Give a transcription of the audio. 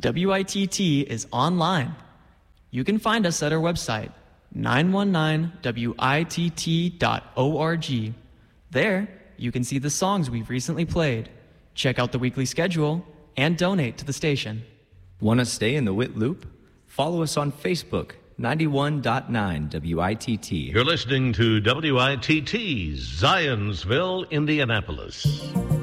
WITT is online. You can find us at our website, 919witt.org. There, you can see the songs we've recently played, check out the weekly schedule, and donate to the station. Want to stay in the WIT loop? Follow us on Facebook, 91.9 WITT. You're listening to WITT, Zionsville, Indianapolis.